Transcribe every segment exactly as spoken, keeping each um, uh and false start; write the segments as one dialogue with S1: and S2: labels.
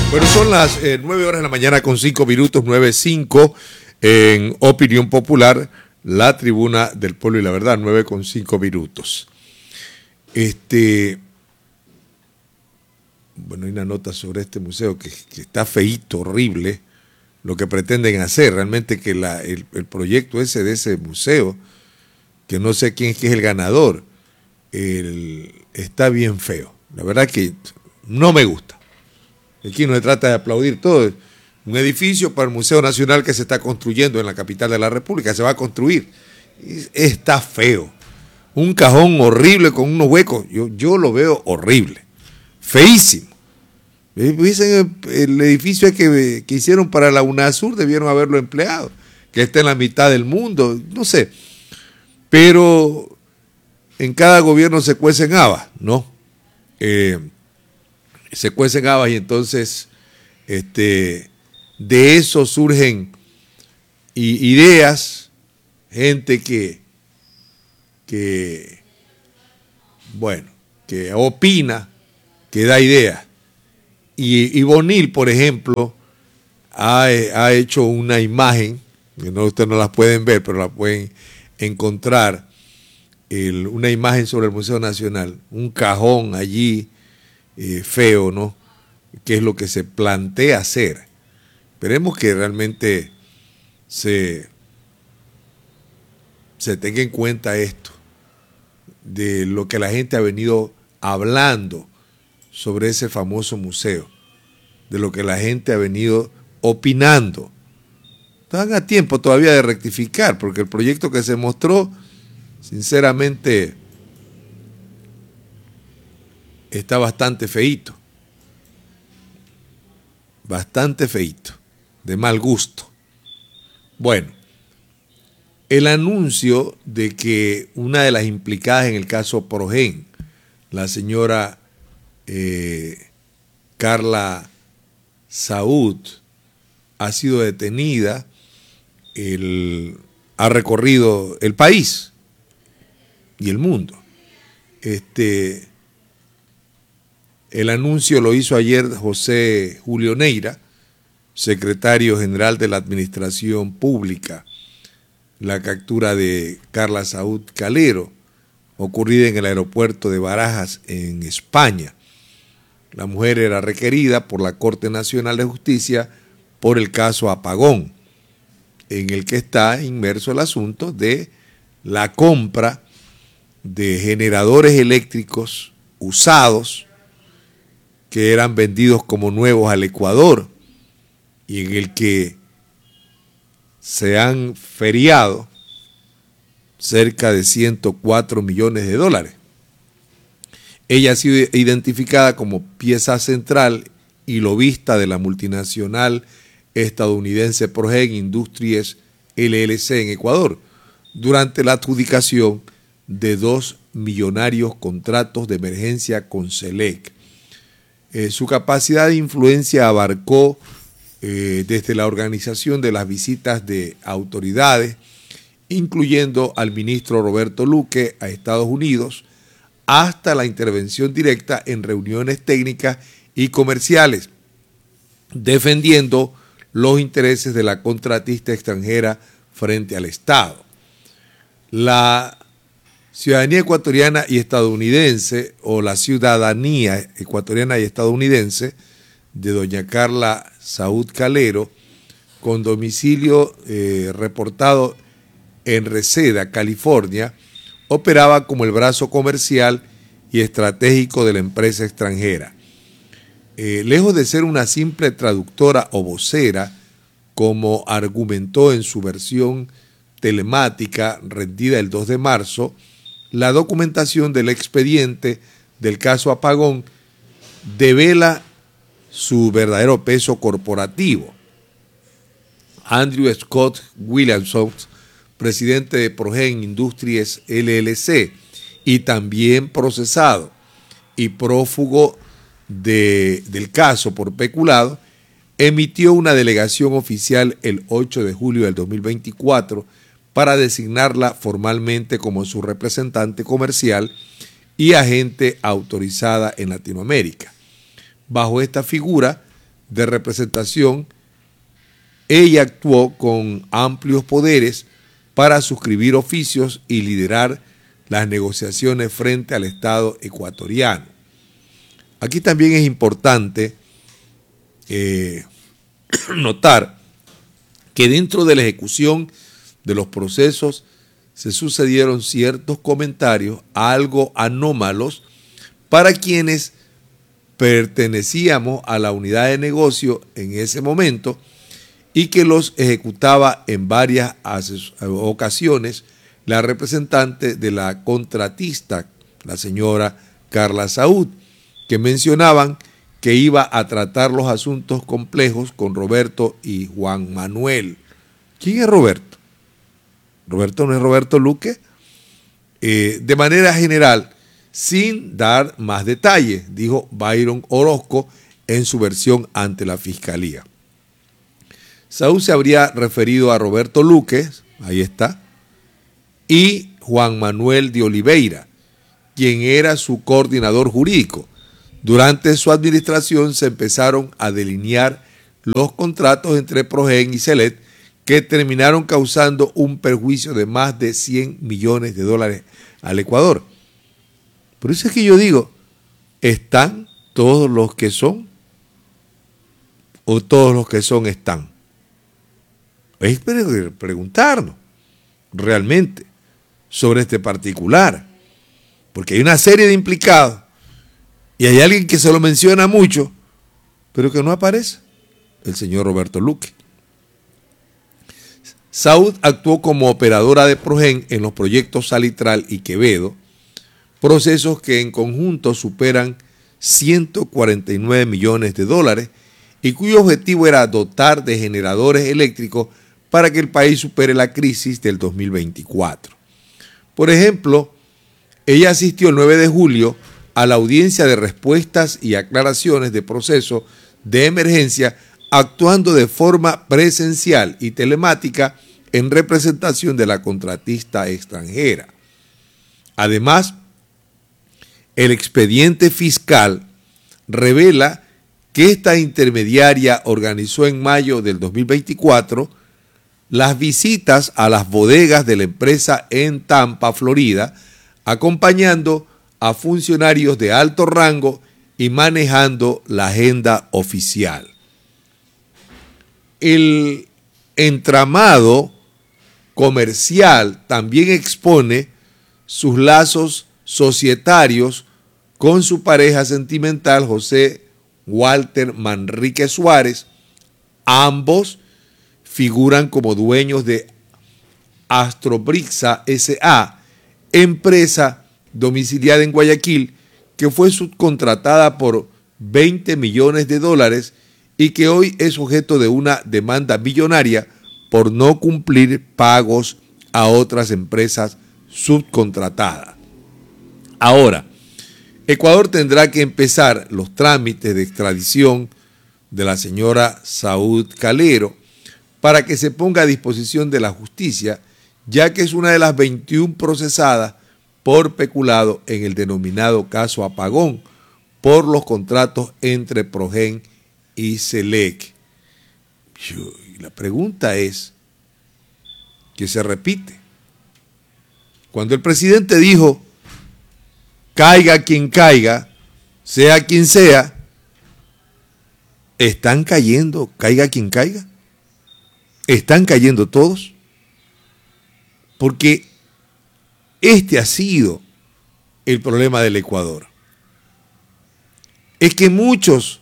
S1: Bueno, son las eh, nueve horas de la mañana con cinco minutos, nueve cinco en Opinión Popular, la tribuna del pueblo y la verdad, nueve con cinco minutos. Este, bueno, hay una nota sobre este museo que, que está feíto, horrible, lo que pretenden hacer, realmente que la, el, el proyecto ese de ese museo, que no sé quién es, que es el ganador, el, está bien feo. La verdad que no me gusta. Aquí no se trata de aplaudir todo. Un edificio para el Museo Nacional que se está construyendo en la capital de la República, se va a construir. Está feo. Un cajón horrible con unos huecos. Yo, yo lo veo horrible. Feísimo. Dicen el, el edificio que, que hicieron para la UNASUR debieron haberlo empleado. Que está en la mitad del mundo. No sé. Pero en cada gobierno se cuecen habas, ¿no? Eh, se cuecen habas y entonces este, de eso surgen y, ideas, gente que, que, bueno, que opina, que da ideas. Y, y Bonil, por ejemplo, ha, ha hecho una imagen, que no, ustedes no la pueden ver, pero la pueden encontrar, el, una imagen sobre el Museo Nacional, un cajón allí, Eh, feo, ¿no? ¿Qué es lo que se plantea hacer? Esperemos que realmente se, se tenga en cuenta esto, de lo que la gente ha venido hablando sobre ese famoso museo, de lo que la gente ha venido opinando. Están a tiempo todavía de rectificar, porque el proyecto que se mostró, sinceramente, está bastante feíto, bastante feíto, de mal gusto. Bueno, el anuncio de que una de las implicadas en el caso Progen, la señora eh, Carla Saúd, ha sido detenida, el, ha recorrido el país y el mundo. Este... El anuncio lo hizo ayer José Julio Neira, secretario general de la Administración Pública. La captura de Carla Saúd Calero, ocurrida en el aeropuerto de Barajas, en España. La mujer era requerida por la Corte Nacional de Justicia por el caso Apagón, en el que está inmerso el asunto de la compra de generadores eléctricos usados que eran vendidos como nuevos al Ecuador y en el que se han feriado cerca de ciento cuatro millones de dólares. Ella ha sido identificada como pieza central y lobista de la multinacional estadounidense Progen Industries L L C en Ecuador durante la adjudicación de dos millonarios contratos de emergencia con Selec. Eh, su capacidad de influencia abarcó eh, desde la organización de las visitas de autoridades, incluyendo al ministro Roberto Luque a Estados Unidos, hasta la intervención directa en reuniones técnicas y comerciales, defendiendo los intereses de la contratista extranjera frente al Estado. La ciudadanía ecuatoriana y estadounidense, o la ciudadanía ecuatoriana y estadounidense de doña Carla Saúd Calero, con domicilio eh, reportado en Reseda, California, operaba como el brazo comercial y estratégico de la empresa extranjera. Eh, lejos de ser una simple traductora o vocera, como argumentó en su versión telemática rendida el dos de marzo, la documentación del expediente del caso Apagón devela su verdadero peso corporativo. Andrew Scott Williamson, presidente de Progen Industries L L C y también procesado y prófugo de, del caso por peculado, emitió una delegación oficial el ocho de julio del dos mil veinticuatro para designarla formalmente como su representante comercial y agente autorizada en Latinoamérica. Bajo esta figura de representación, ella actuó con amplios poderes para suscribir oficios y liderar las negociaciones frente al Estado ecuatoriano. Aquí también es importante eh, notar que dentro de la ejecución de los procesos se sucedieron ciertos comentarios algo anómalos para quienes pertenecíamos a la unidad de negocio en ese momento y que los ejecutaba en varias ocasiones la representante de la contratista, la señora Carla Saúd, que mencionaban que iba a tratar los asuntos complejos con Roberto y Juan Manuel. ¿Quién es Roberto? ¿Roberto no es Roberto Luque? Eh, de manera general, sin dar más detalles, dijo Byron Orozco en su versión ante la Fiscalía. Saúd se habría referido a Roberto Luque, ahí está, y Juan Manuel de Oliveira, quien era su coordinador jurídico. Durante su administración se empezaron a delinear los contratos entre Progen y Celet que terminaron causando un perjuicio de más de cien millones de dólares al Ecuador. Por eso es que yo digo, ¿están todos los que son? ¿O todos los que son están? Es preguntarnos realmente sobre este particular, porque hay una serie de implicados y hay alguien que se lo menciona mucho, pero que no aparece, el señor Roberto Luque. Saúd actuó como operadora de Progen en los proyectos Salitral y Quevedo, procesos que en conjunto superan ciento cuarenta y nueve millones de dólares y cuyo objetivo era dotar de generadores eléctricos para que el país supere la crisis del dos mil veinticuatro. Por ejemplo, ella asistió el nueve de julio a la audiencia de respuestas y aclaraciones de proceso de emergencia, actuando de forma presencial y telemática en representación de la contratista extranjera. Además, el expediente fiscal revela que esta intermediaria organizó en mayo del dos mil veinticuatro las visitas a las bodegas de la empresa en Tampa, Florida, acompañando a funcionarios de alto rango y manejando la agenda oficial. El entramado comercial también expone sus lazos societarios con su pareja sentimental José Walter Manrique Suárez. Ambos figuran como dueños de Astrobrixa S A, empresa domiciliada en Guayaquil, que fue subcontratada por veinte millones de dólares y que hoy es objeto de una demanda millonaria por no cumplir pagos a otras empresas subcontratadas. Ahora, Ecuador tendrá que empezar los trámites de extradición de la señora Saúd Calero para que se ponga a disposición de la justicia, ya que es una de las veintiuna procesadas por peculado en el denominado caso Apagón por los contratos entre Progen y Selec. Y la pregunta es, que se repite, cuando el presidente dijo, caiga quien caiga, sea quien sea, ¿están cayendo, caiga quien caiga? ¿Están cayendo todos? Porque este ha sido el problema del Ecuador. Es que muchos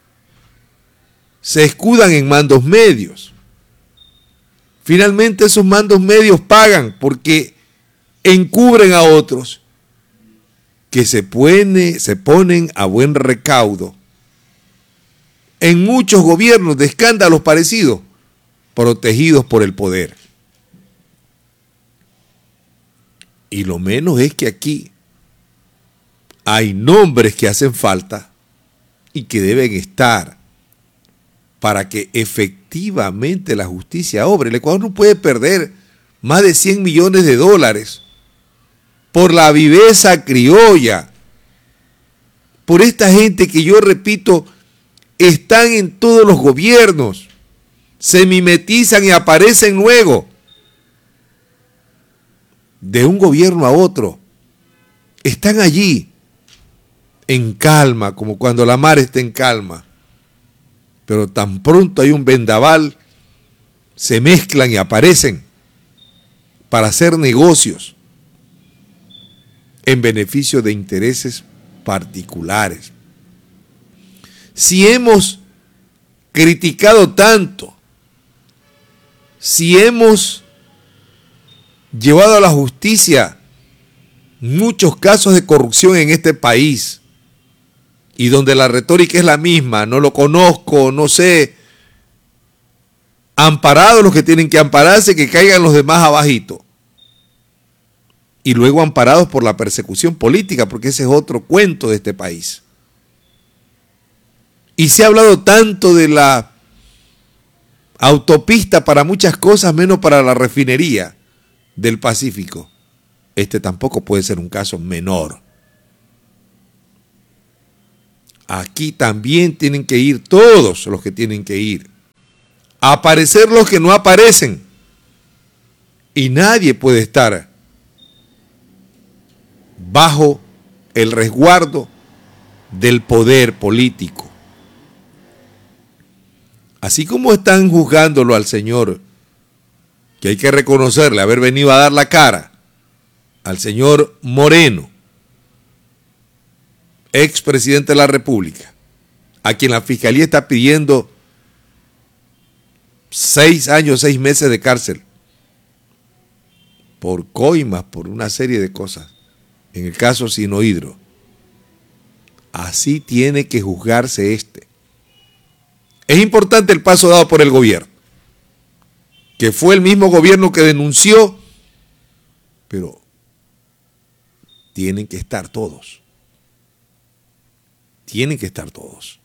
S1: se escudan en mandos medios. Finalmente esos mandos medios pagan porque encubren a otros que se, pone, se ponen a buen recaudo en muchos gobiernos de escándalos parecidos, protegidos por el poder. Y lo menos es que aquí hay nombres que hacen falta y que deben estar para que efectivamente la justicia obre. El Ecuador no puede perder más de cien millones de dólares por la viveza criolla, por esta gente que yo repito, están en todos los gobiernos, se mimetizan y aparecen luego. De un gobierno a otro, están allí, en calma, como cuando la mar está en calma. Pero tan pronto hay un vendaval, se mezclan y aparecen para hacer negocios en beneficio de intereses particulares. Si hemos criticado tanto, si hemos llevado a la justicia muchos casos de corrupción en este país, y donde la retórica es la misma, no lo conozco, no sé, amparados los que tienen que ampararse, que caigan los demás abajito. Y luego amparados por la persecución política, porque ese es otro cuento de este país. Y se ha hablado tanto de la autopista para muchas cosas, menos para la refinería del Pacífico. Este tampoco puede ser un caso menor. Aquí también tienen que ir todos los que tienen que ir. A aparecer los que no aparecen. Y nadie puede estar bajo el resguardo del poder político. Así como están juzgándolo al señor, que hay que reconocerle haber venido a dar la cara, al señor Moreno, expresidente de la República, a quien la Fiscalía está pidiendo seis años, seis meses de cárcel, por coimas, por una serie de cosas, en el caso Sinohidro. Así tiene que juzgarse este. Es importante el paso dado por el gobierno, que fue el mismo gobierno que denunció, pero tienen que estar todos. Tienen que estar todos.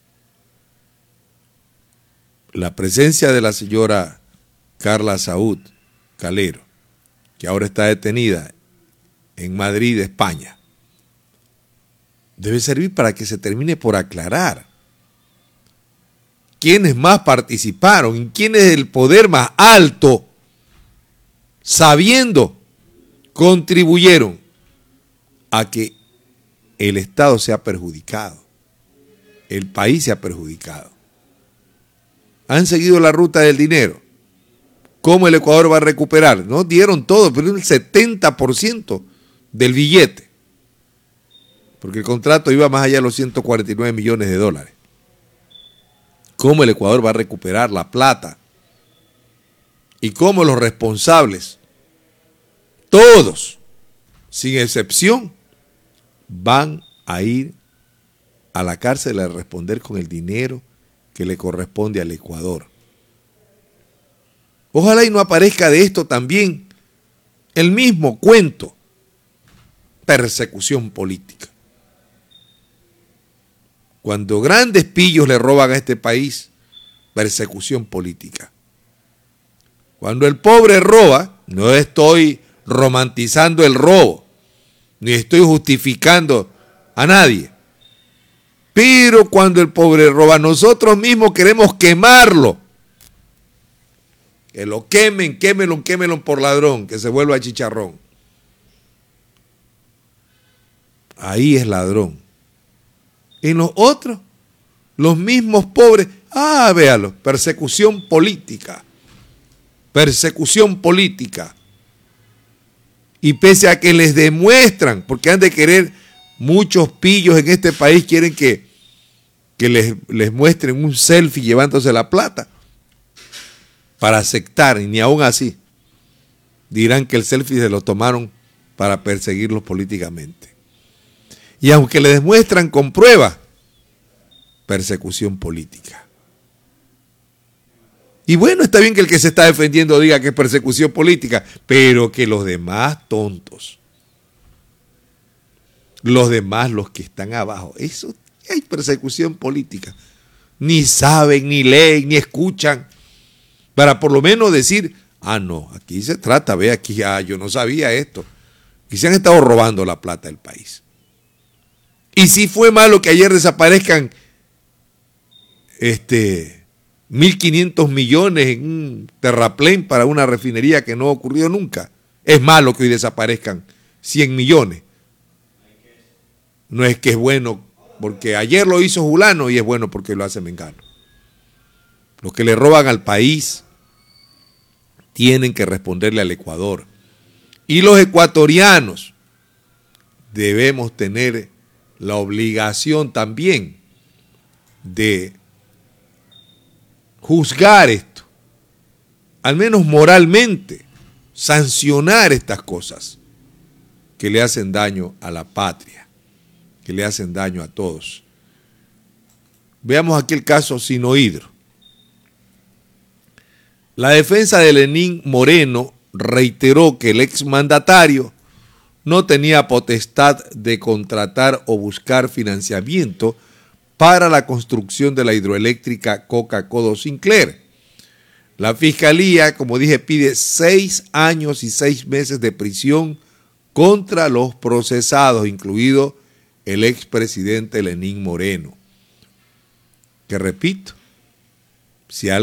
S1: La presencia de la señora Carla Saúd Calero, que ahora está detenida en Madrid, España, debe servir para que se termine por aclarar quiénes más participaron y quién es el poder más alto, sabiendo, contribuyeron a que el Estado se ha perjudicado, el país se ha perjudicado. Han seguido la ruta del dinero. ¿Cómo el Ecuador va a recuperar? No dieron todo, pero el setenta por ciento del billete, porque el contrato iba más allá de los ciento cuarenta y nueve millones de dólares. ¿Cómo el Ecuador va a recuperar la plata? Y cómo los responsables, todos, sin excepción, van a ir a la cárcel a responder con el dinero que le corresponde al Ecuador. Ojalá y no aparezca de esto también el mismo cuento, persecución política. Cuando grandes pillos le roban a este país, persecución política. Cuando el pobre roba, no estoy romantizando el robo, ni estoy justificando a nadie. Pero cuando el pobre roba, nosotros mismos queremos quemarlo. Que lo quemen, quémelo, quémelo por ladrón, que se vuelva chicharrón. Ahí es ladrón. En los otros, los mismos pobres, ah, véalo, persecución política. Persecución política. Y pese a que les demuestran, porque han de querer, muchos pillos en este país quieren que, que les, les muestren un selfie llevándose la plata para aceptar, y ni aún así dirán que el selfie se lo tomaron para perseguirlos políticamente. Y aunque le demuestran con pruebas, persecución política. Y bueno, está bien que el que se está defendiendo diga que es persecución política, pero que los demás tontos, los demás, los que están abajo, eso hay persecución política. Ni saben, ni leen, ni escuchan, para por lo menos decir, ah, no, aquí se trata, ve aquí, ah, yo no sabía esto. Y se han estado robando la plata del país. Y sí fue malo que ayer desaparezcan este, mil quinientos millones en un terraplén para una refinería que no ha ocurrido nunca. Es malo que hoy desaparezcan cien millones. No es que es bueno porque ayer lo hizo Julano y es bueno porque lo hace Mengano. Los que le roban al país tienen que responderle al Ecuador. Y los ecuatorianos debemos tener la obligación también de juzgar esto, al menos moralmente, sancionar estas cosas que le hacen daño a la patria, que le hacen daño a todos. Veamos aquí el caso Sinohidro. La defensa de Lenín Moreno reiteró que el exmandatario no tenía potestad de contratar o buscar financiamiento para la construcción de la hidroeléctrica Coca-Codo Sinclair. La Fiscalía, como dije, pide seis años y seis meses de prisión contra los procesados, incluido el expresidente Lenín Moreno. Que repito, si algo